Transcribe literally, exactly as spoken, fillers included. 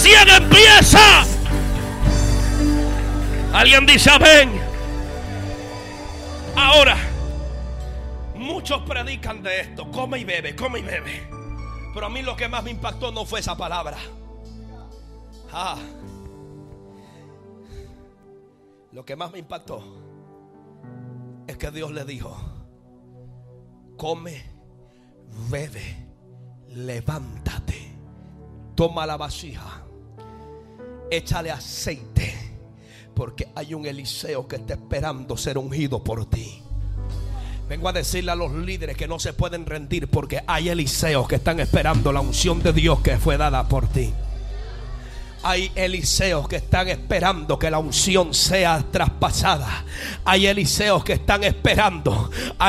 recién empieza. Alguien dice amén. Ahora, muchos predican de esto: come y bebe, come y bebe. Pero a mí lo que más me impactó no fue esa palabra. Ah, lo que más me impactó es que Dios le dijo: come, bebe, levántate, toma la vasija, échale aceite, porque hay un Eliseo que está esperando ser ungido por ti. Vengo a decirle a los líderes que no se pueden rendir, porque hay Eliseos que están esperando la unción de Dios que fue dada por ti. Hay Eliseos que están esperando que la unción sea traspasada. Hay Eliseos que están esperando